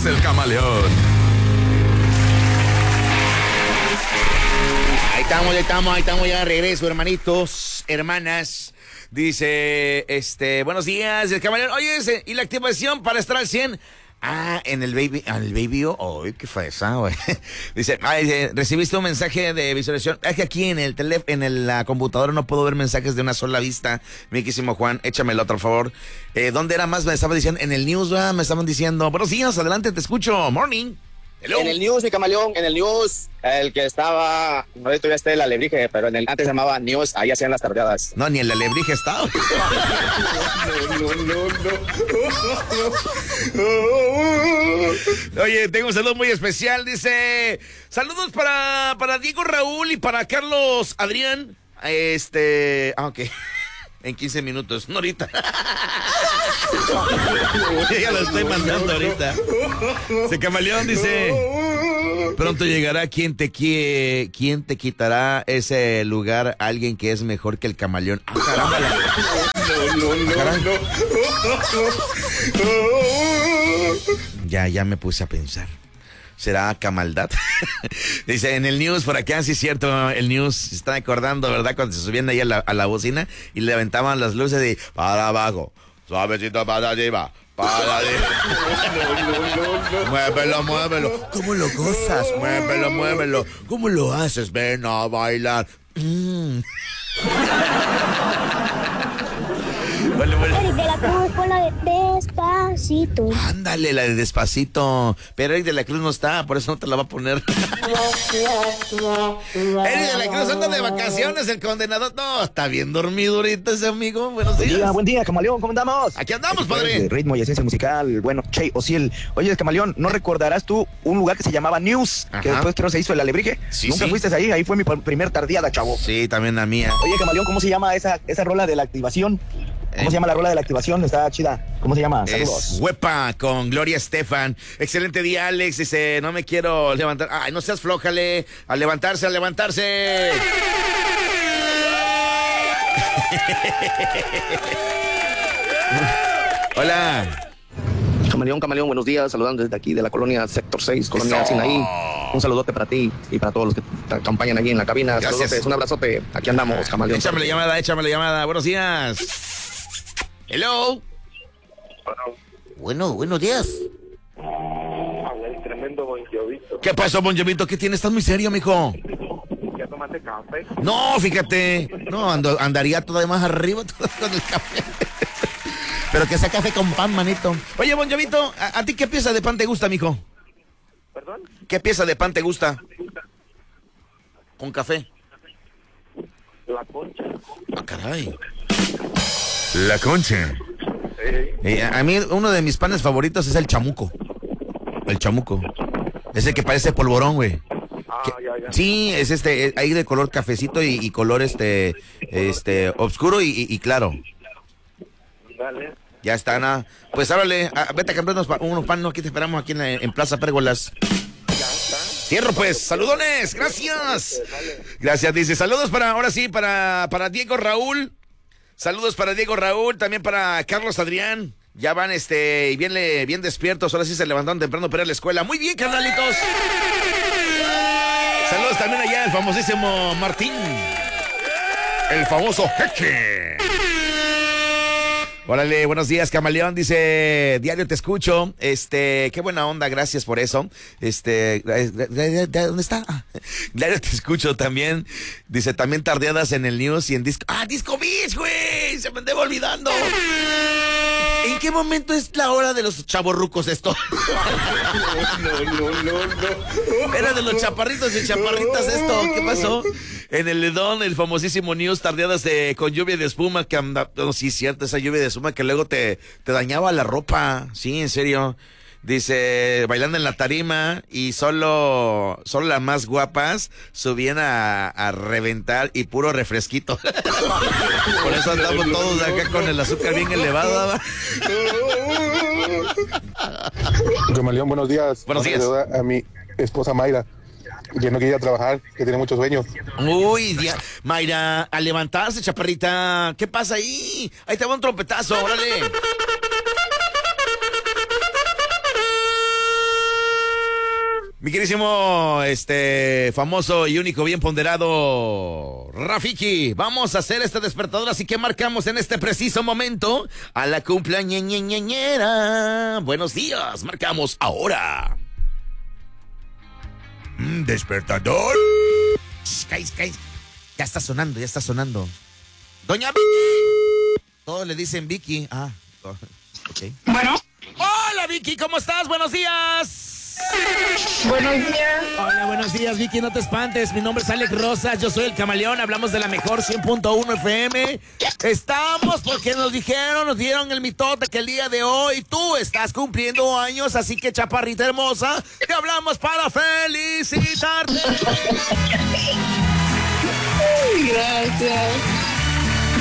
somos el Camaleón. Ahí estamos ya de regreso, hermanitos, hermanas. Dice, buenos días, el Camaleón. Oye, ¿y la activación para estar al 100? En el baby, ¡ay, qué fresa, güey! Dice, recibiste un mensaje de visualización. Es que aquí en la computadora no puedo ver mensajes de una sola vista. Mi quísimo Juan, échame el otro, por favor. ¿Dónde era más? Me estaban diciendo, en el news, ¿verdad? Me estaban diciendo, buenos días, adelante, te escucho, morning. Hello. En el news, mi Camaleón, en el news, el que estaba, no sé si todavía está el alebrije, pero antes se llamaba news, ahí hacían las tardeadas. No, ni el alebrije estaba. No. Oye, tengo un saludo muy especial, dice, saludos para Diego Raúl y para Carlos Adrián, ok. En 15 minutos, no ahorita. Ya lo estoy mandando ahorita. Se Camaleón dice, pronto llegará quien te quitará ese lugar, alguien que es mejor que el Camaleón. Caramba. Ya me puse a pensar. ¿Será Camaldad? Dice, en el news, por acá, sí es cierto, el news, se están acordando, ¿verdad? Cuando se subían ahí a la bocina y le aventaban las luces de para abajo, suavecito para arriba, para arriba. Muévelo. ¿Cómo lo gozas? Muévelo. ¿Cómo lo haces? Ven a bailar. Vale. Eric de la Cruz con la de Despacito. Ándale, la de Despacito. Pero Eric de la Cruz no está, por eso no te la va a poner. Eric de la Cruz anda de vacaciones, el condenado. No, está bien dormido ahorita ese amigo. Buenos días. Buen día, Camaleón, ¿cómo andamos? Aquí andamos, padre. Ritmo y esencia musical, bueno, Che Ociel. Oye, Camaleón, ¿no recordarás tú un lugar que se llamaba News? Ajá. Que después creo se hizo el alebrije. Sí, ¿Nunca fuiste ahí? Ahí fue mi primer tardeada, chavo. Sí, también la mía. Oye, Camaleón, ¿cómo se llama esa rola de la activación? ¿Cómo se llama la rola de la activación? Está chida. ¿Cómo se llama? Saludos. Es Huepa con Gloria Estefan. Excelente día, Alex. Dice, no me quiero levantar. Ay, no seas flójale. A levantarse. Hola. Camaleón, buenos días. Saludando desde aquí de la colonia Sector 6, colonia Sinaí. Un saludote para ti y para todos los que te acompañan allí en la cabina. Gracias. Saludotes, un abrazote. Aquí andamos, Camaleón. Échame la llamada. Buenos días. Hello. Bueno, buenos días. El tremendo Bon Jovito. ¿Qué pasó, Bon Jovito? ¿Qué tienes? ¿Estás muy serio, mijo? ¿Ya tomaste café? No, fíjate. No, andaría todavía más arriba con el café. Pero que sea café con pan, manito. Oye, Bon Jovito, ¿a ti qué pieza de pan te gusta, mijo? ¿Perdón? ¿Qué pieza de pan te gusta? ¿Con café? La concha. Ah, caray. La concha. A mí uno de mis panes favoritos es el chamuco. El chamuco. Ese que parece polvorón, güey. Ya. Sí, es ahí de color cafecito y color oscuro y claro. Dale. Ya está, Ana. Pues háblale, vete a comprar unos panes, aquí te esperamos aquí en Plaza Pérgolas. Ya está. Cierro pues, saludones, gracias. Gracias, dice, saludos para Diego Raúl. Saludos para Diego Raúl, también para Carlos Adrián. Ya van bien despiertos, ahora sí se levantaron temprano para ir a la escuela. Muy bien, carnalitos. Saludos también allá al famosísimo Martín. El famoso Jeque. Órale, buenos días, Camaleón, dice, diario te escucho, qué buena onda, gracias por eso, ¿dónde está? Diario te escucho también, dice, también tardeadas en el news y en Disco Beach, güey, se me andaba olvidando. ¿En qué momento es la hora de los chavorrucos esto? No. Era de los chaparritos y chaparritas esto, ¿qué pasó? En el Ledón, el famosísimo news, tardeadas con lluvia de espuma, que no, sí, cierto, esa lluvia de espuma que luego te dañaba la ropa, sí, en serio. Dice, bailando en la tarima y solo las más guapas subían a reventar y puro refresquito. Por eso andamos todos acá con el azúcar bien elevado. Camaleón, buenos días. Buenos días. A mi esposa Mayra, que no quería trabajar, que tiene mucho sueño. Uy, Mayra, a levantarse, chaparrita. ¿Qué pasa ahí? Ahí te va un trompetazo, órale. Mi querísimo, famoso y único bien ponderado Rafiki, vamos a hacer este despertador, así que marcamos en este preciso momento a la cumpleañera. Buenos días, marcamos ahora. Despertador. Cállate. Ya está sonando. Doña Vicky. Todos le dicen Vicky. Ok. Bueno. Hola Vicky, ¿cómo estás? Buenos días. Buenos días. Hola, buenos días, Vicky, no te espantes. Mi nombre es Alex Rosas, yo soy el Camaleón. Hablamos de la mejor 100.1 FM. Estamos porque nos dieron el mitote que el día de hoy tú estás cumpliendo años. Así que, chaparrita hermosa, te hablamos para felicitarte. Gracias.